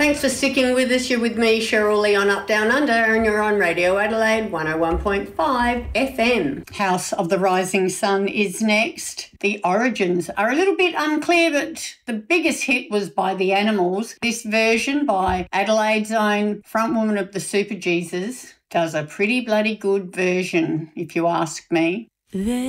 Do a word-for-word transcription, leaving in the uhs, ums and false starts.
Thanks for sticking with us. You're with me, Cheryl Lee, on Up Down Under, and you're on Radio Adelaide one oh one point five F M. House of the Rising Sun is next. The origins are a little bit unclear, but the biggest hit was by The Animals. This version by Adelaide's own frontwoman of the Super Jesus does a pretty bloody good version, if you ask me.